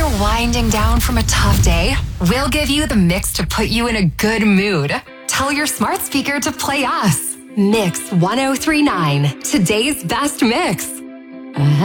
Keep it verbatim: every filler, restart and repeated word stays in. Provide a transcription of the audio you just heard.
you're winding down from a tough day, we'll give you the mix to put you in a good mood. Tell your smart speaker to play us. Mix one oh three point nine, today's best mix. Uh-huh.